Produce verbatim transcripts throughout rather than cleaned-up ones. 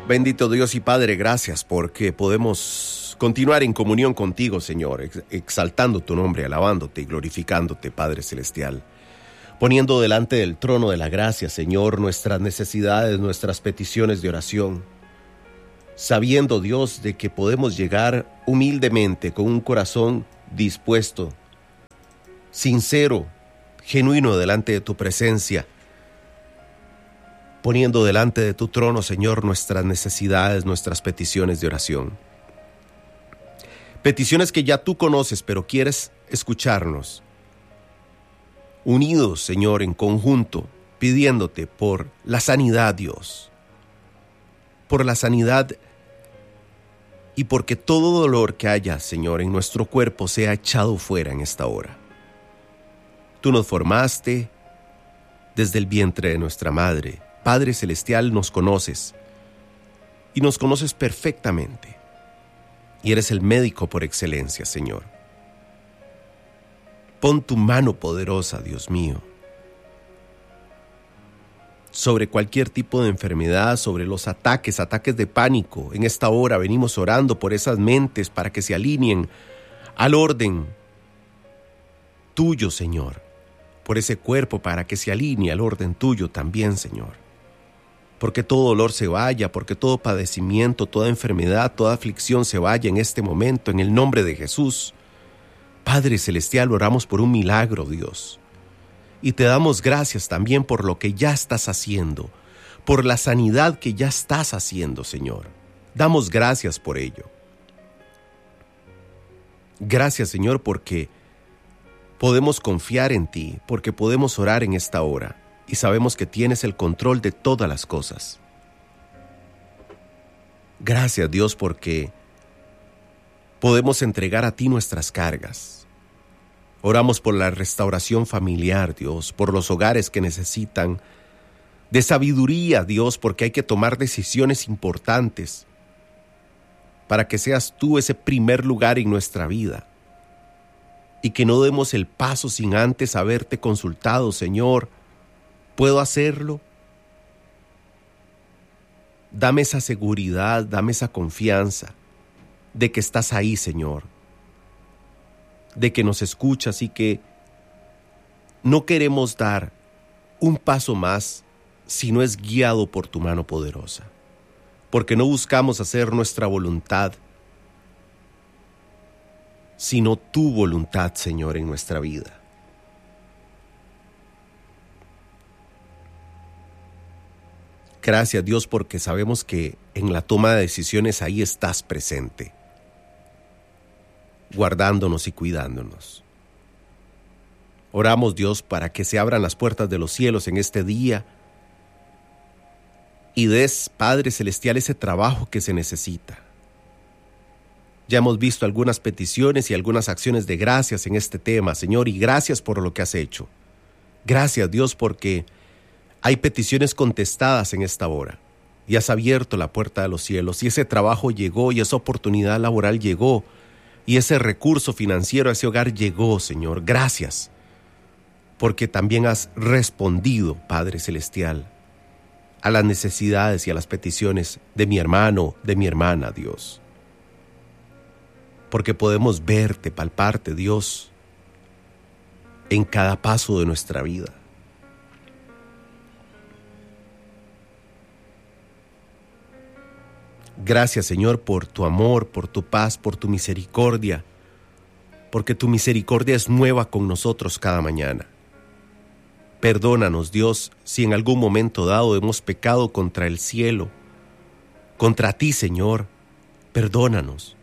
Bendito Dios y Padre, gracias porque podemos continuar en comunión contigo, Señor, ex- exaltando tu nombre, alabándote y glorificándote, Padre Celestial. Poniendo delante del trono de la gracia, Señor, nuestras necesidades, nuestras peticiones de oración. Sabiendo, Dios, de que podemos llegar humildemente con un corazón dispuesto, sincero, genuino delante de tu presencia. Poniendo delante de tu trono, Señor, nuestras necesidades, nuestras peticiones de oración. Peticiones que ya tú conoces, pero quieres escucharnos. Unidos, Señor, en conjunto, pidiéndote por la sanidad, Dios. Por la sanidad y porque todo dolor que haya, Señor, en nuestro cuerpo sea echado fuera en esta hora. Tú nos formaste desde el vientre de nuestra madre. Padre Celestial, nos conoces y nos conoces perfectamente y eres el médico por excelencia, Señor. Pon tu mano poderosa, Dios mío, sobre cualquier tipo de enfermedad, sobre los ataques, ataques de pánico. En esta hora venimos orando por esas mentes para que se alineen al orden tuyo, Señor, por ese cuerpo para que se alinee al orden tuyo también, Señor. Porque todo dolor se vaya, porque todo padecimiento, toda enfermedad, toda aflicción se vaya en este momento, en el nombre de Jesús. Padre Celestial, oramos por un milagro, Dios. Y te damos gracias también por lo que ya estás haciendo, por la sanidad que ya estás haciendo, Señor. Damos gracias por ello. Gracias, Señor, porque podemos confiar en ti, porque podemos orar en esta hora. Y sabemos que tienes el control de todas las cosas. Gracias, Dios, porque podemos entregar a ti nuestras cargas. Oramos por la restauración familiar, Dios, por los hogares que necesitan de sabiduría, Dios, porque hay que tomar decisiones importantes para que seas tú ese primer lugar en nuestra vida y que no demos el paso sin antes haberte consultado, Señor. ¿Puedo hacerlo? Dame esa seguridad, dame esa confianza de que estás ahí, Señor, de que nos escuchas y que no queremos dar un paso más si no es guiado por tu mano poderosa, porque no buscamos hacer nuestra voluntad, sino tu voluntad, Señor, en nuestra vida. Gracias, Dios, porque sabemos que en la toma de decisiones ahí estás presente, guardándonos y cuidándonos. Oramos, Dios, para que se abran las puertas de los cielos en este día y des, Padre Celestial, ese trabajo que se necesita. Ya hemos visto algunas peticiones y algunas acciones de gracias en este tema, Señor, y gracias por lo que has hecho. Gracias, Dios, porque hay peticiones contestadas en esta hora y has abierto la puerta de los cielos y ese trabajo llegó y esa oportunidad laboral llegó y ese recurso financiero a ese hogar llegó, Señor. Gracias, porque también has respondido, Padre Celestial, a las necesidades y a las peticiones de mi hermano, de mi hermana, Dios. Porque podemos verte, palparte, Dios, en cada paso de nuestra vida. Gracias, Señor, por tu amor, por tu paz, por tu misericordia, porque tu misericordia es nueva con nosotros cada mañana. Perdónanos, Dios, si en algún momento dado hemos pecado contra el cielo, contra ti, Señor. Perdónanos.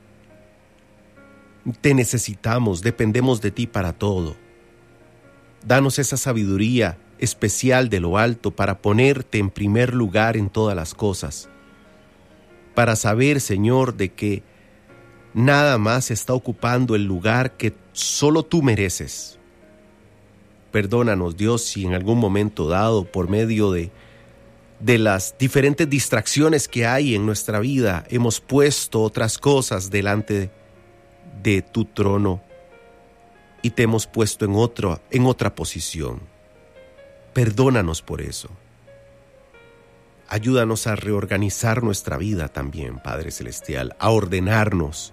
Te necesitamos, dependemos de ti para todo. Danos esa sabiduría especial de lo alto para ponerte en primer lugar en todas las cosas. Para saber, Señor, de que nada más está ocupando el lugar que solo tú mereces. Perdónanos, Dios, si en algún momento dado, por medio de, de las diferentes distracciones que hay en nuestra vida, hemos puesto otras cosas delante de, de tu trono y te hemos puesto en, otro, en otra posición. Perdónanos por eso. ayúdanos a reorganizar nuestra vida también, Padre Celestial, a ordenarnos,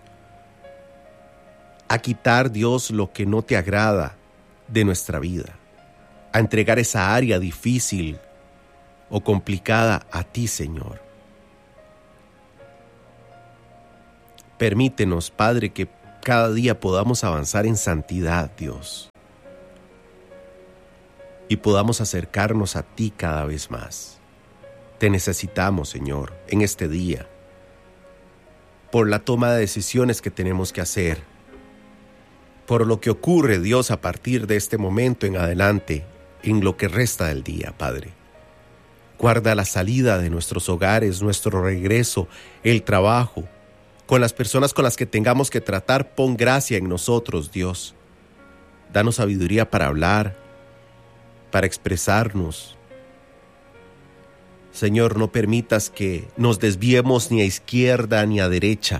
a quitar, Dios, lo que no te agrada de nuestra vida, a entregar esa área difícil o complicada a ti, Señor. Permítenos, Padre, que cada día podamos avanzar en santidad, Dios, y podamos acercarnos a ti cada vez más. Te necesitamos, Señor, en este día, por la toma de decisiones que tenemos que hacer, por lo que ocurre, Dios, a partir de este momento en adelante, en lo que resta del día, Padre. Guarda la salida de nuestros hogares, nuestro regreso, el trabajo. Con las personas con las que tengamos que tratar, pon gracia en nosotros, Dios. Danos sabiduría para hablar, para expresarnos. Señor, no permitas que nos desviemos ni a izquierda ni a derecha,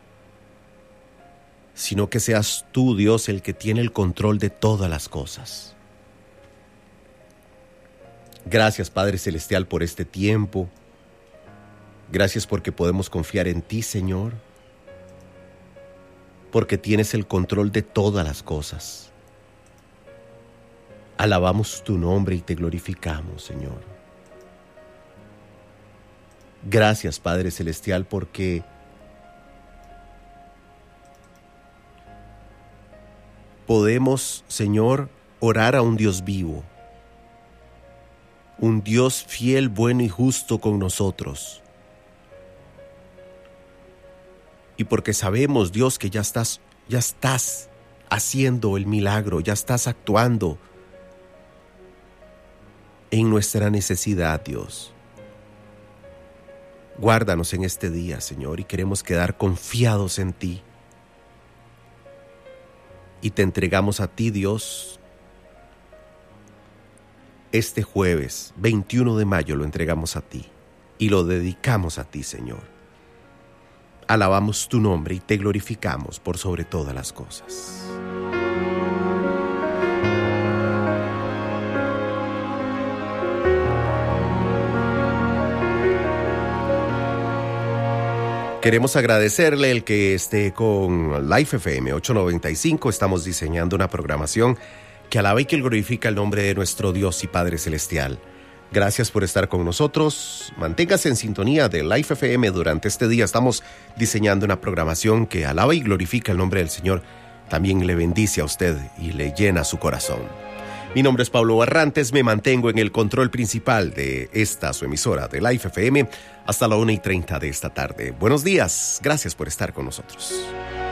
sino que seas tú, Dios, el que tiene el control de todas las cosas. Gracias, Padre Celestial, por este tiempo. Gracias porque podemos confiar en ti, Señor, porque tienes el control de todas las cosas. Alabamos tu nombre y te glorificamos, Señor. Gracias, Padre Celestial, porque podemos, Señor, orar a un Dios vivo, un Dios fiel, bueno y justo con nosotros. Y porque sabemos, Dios, que ya estás, ya estás haciendo el milagro, ya estás actuando en nuestra necesidad, Dios. Guárdanos en este día, Señor, y queremos quedar confiados en ti. Y te entregamos a ti, Dios, este jueves veintiuno de mayo lo entregamos a ti y lo dedicamos a ti, Señor. Alabamos tu nombre y te glorificamos por sobre todas las cosas. Queremos agradecerle el que esté con Life F M ochocientos noventa y cinco. Estamos diseñando una programación que alaba y que glorifica el nombre de nuestro Dios y Padre Celestial. Gracias por estar con nosotros. Manténgase en sintonía de Life F M durante este día. Estamos diseñando una programación que alaba y glorifica el nombre del Señor. También le bendice a usted y le llena su corazón. Mi nombre es Pablo Barrantes, me mantengo en el control principal de esta su emisora de Life F M hasta la una y treinta de esta tarde. Buenos días, gracias por estar con nosotros.